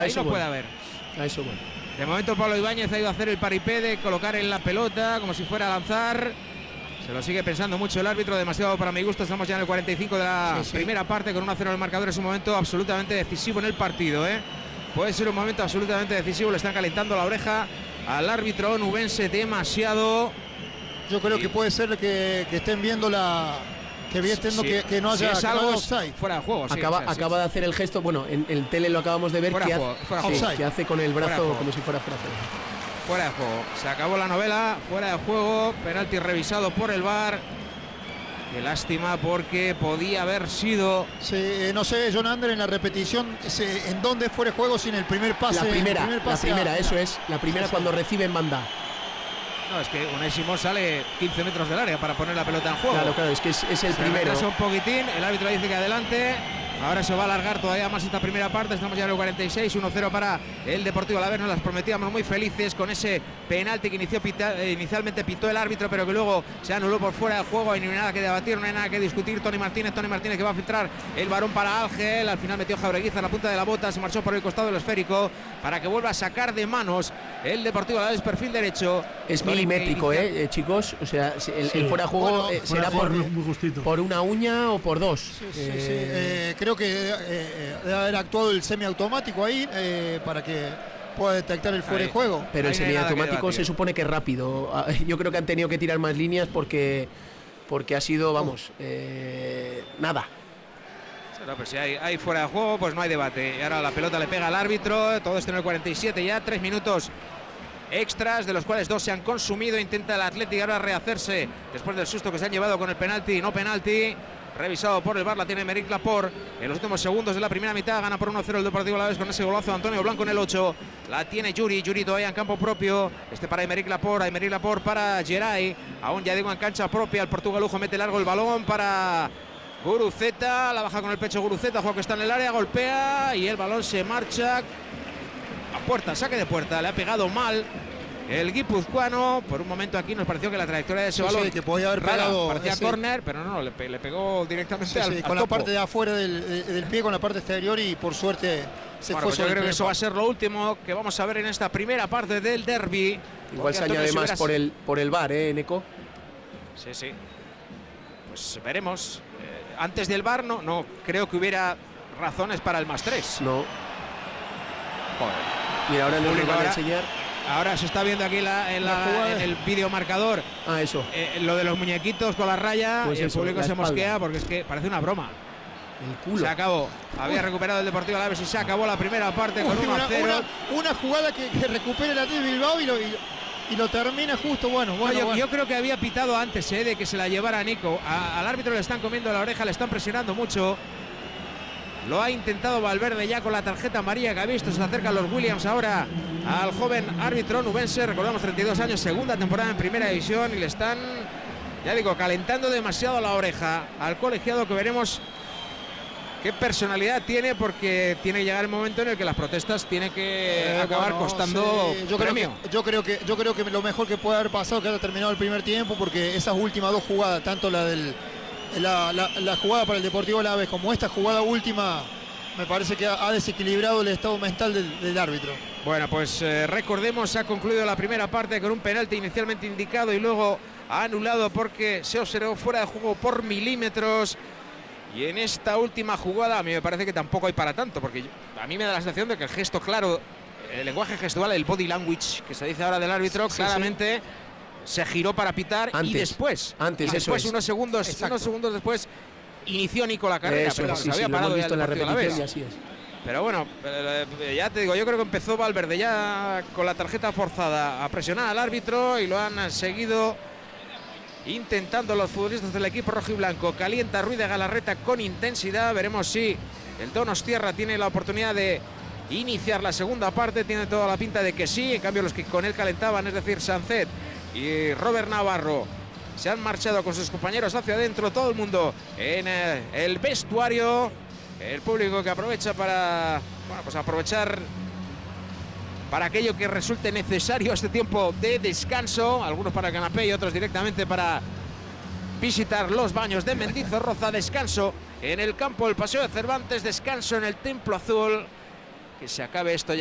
Ahí no puede haber. A eso bueno. De momento Pablo Ibáñez ha ido a hacer el paripé de colocar en la pelota como si fuera a lanzar. Se lo sigue pensando mucho el árbitro, demasiado para mi gusto. Estamos ya en el 45 de la primera parte con 1-0 en el marcador. Es un momento absolutamente decisivo en el partido, ¿eh? Puede ser un momento absolutamente decisivo. Le están calentando la oreja al árbitro nubense demasiado. Yo creo que puede ser que estén viendo que no haya algo offside. Fuera de juego. Acaba de hacer el gesto. Bueno, en el tele lo acabamos de ver que hace con el brazo como si fuera fuera de juego. Fuera de juego. Se acabó la novela. Fuera de juego. Penalti revisado por el VAR. Qué lástima porque podía haber sido. No sé, John Ander, en la repetición, ¿en dónde fuera de juego sin el primer pase? La primera, eso es. La primera cuando recibe en banda. No, es que Unai Simón sale 15 metros del área para poner la pelota en juego. Claro, es que es el primero. Un poquitín, el árbitro dice que adelante. Ahora se va a alargar todavía más esta primera parte. Estamos ya en el 46, 1-0 para el Deportivo Alavés. Nos las prometíamos muy felices con ese penalti que inicialmente pitó el árbitro, pero que luego se anuló por fuera de juego. Y no hay nada que debatir, no hay nada que discutir. Tony Martínez que va a filtrar el balón para Ángel. Al final metió Jaureguiza en la punta de la bota, se marchó por el costado del esférico para que vuelva a sacar de manos el Deportivo Alavés, perfil derecho. Es milimétrico, chicos. O sea, el fuera de juego será por una uña o por dos. Creo que debe haber actuado el semiautomático ahí para que pueda detectar el fuera de juego. Pero el semiautomático se supone que es rápido. Yo creo que han tenido que tirar más líneas porque ha sido, nada. No, pues si hay fuera de juego, pues no hay debate. Y ahora la pelota le pega al árbitro. Todo esto en el 47 ya, 3 minutos extras, de los cuales 2 se han consumido. Intenta el Athletic ahora rehacerse después del susto que se han llevado con el penalti. No penalti. Revisado por el VAR, la tiene Aymeric Laporte en los últimos segundos de la primera mitad. Gana por 1-0 el Deportivo Alavés con ese golazo de Antonio Blanco en el 8. La tiene Yuri todavía en campo propio. Para Aymeric Laporte para Geray. Aún ya digo en cancha propia. El portugalujo mete largo el balón para Guruceta. La baja con el pecho Guruceta. Juego que está en el área, golpea y el balón se marcha a puerta, saque de puerta. Le ha pegado mal el guipuzcoano. Por un momento aquí nos pareció que la trayectoria de ese balón que podía haber pegado, parecía córner, pero no, le pegó directamente al con la parte de afuera del pie, con la parte exterior, y por suerte se fue. Pues yo creo que eso va a ser lo último que vamos a ver en esta primera parte del derbi. Igual se añade más por el VAR, Neco. Sí. Pues veremos. Antes del VAR no creo que hubiera razones para el +3. No. Joder. Mira, ahora nos van a enseñar. Ahora se está viendo aquí en el videomarcador. Eso. Lo de los muñequitos con la raya. Pues y el eso, público se mosquea porque es que parece una broma. El culo. Se acabó. Había recuperado el Deportivo Alavés y se acabó la primera parte con 1-0. Una jugada que recupera el Athletic Bilbao y lo termina justo. Yo creo que había pitado antes de que se la llevara Nico. Al árbitro le están comiendo la oreja, le están presionando mucho. Lo ha intentado Valverde ya con la tarjeta amarilla que ha visto. Se acercan los Williams ahora al joven árbitro nubense. Recordamos, 32 años, segunda temporada en primera división, y le están, ya digo, calentando demasiado la oreja al colegiado, que veremos qué personalidad tiene, porque tiene que llegar el momento en el que las protestas tienen que acabar costando premio. Yo creo que lo mejor que puede haber pasado es que haya terminado el primer tiempo, porque esas últimas 2 jugadas, tanto la jugada para el Deportivo Alavés como esta jugada última, me parece que ha desequilibrado el estado mental del árbitro. Bueno, pues recordemos, ha concluido la primera parte con un penalti inicialmente indicado y luego anulado porque se observó fuera de juego por milímetros. Y en esta última jugada a mí me parece que tampoco hay para tanto, porque a mí me da la sensación de que el gesto claro, el lenguaje gestual, el body language que se dice ahora del árbitro, claramente se giró para pitar y después unos segundos después inició Nico la carrera, pero se había parado ya la repetición y así es. Pero bueno, ya te digo, yo creo que empezó Valverde ya con la tarjeta forzada a presionar al árbitro y lo han seguido intentando los futbolistas del equipo rojo y blanco. Calienta Ruiz de Galarreta con intensidad. Veremos si el Donostiarra tiene la oportunidad de iniciar la segunda parte. Tiene toda la pinta de que sí. En cambio, los que con él calentaban, es decir, Sancet y Robert Navarro, se han marchado con sus compañeros hacia adentro. Todo el mundo en el vestuario. El público que aprovecha para aprovechar para aquello que resulte necesario este tiempo de descanso. Algunos para el canapé y otros directamente para visitar los baños de Mendizorroza. Descanso en el campo del Paseo de Cervantes, descanso en el Templo Azul, que se acabe esto ya.